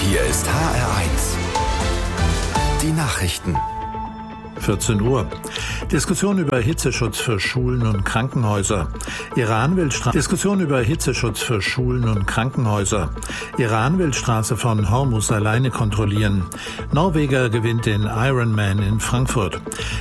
Hier ist HR1. Die Nachrichten. 14 Uhr. Diskussion über Hitzeschutz für Schulen und Krankenhäuser. Diskussion über Hitzeschutz für Schulen und Krankenhäuser. Iran will Straße von Hormuz alleine kontrollieren. Norweger gewinnt den Ironman in Frankfurt.